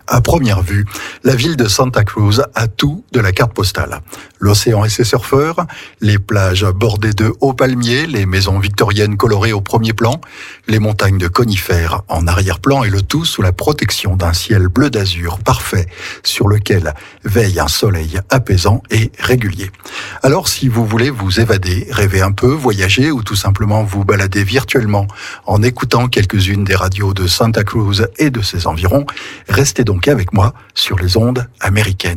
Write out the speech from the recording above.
À première vue, la ville de Santa Cruz a tout de la carte postale. L'océan et ses surfeurs, les plages bordées de hauts palmiers, les maisons victoriennes colorées au premier plan, les montagnes de conifères en arrière-plan et le tout sous la protection d'un ciel bleu d'azur parfait sur lequel veille un soleil apaisant et régulier. Alors si vous voulez vous évader, rêver un peu, voyager ou tout simplement vous balader virtuellement en écoutant quelques-unes des radios de Santa Cruz et de ses environs, restez donc avec moi sur les ondes américaines.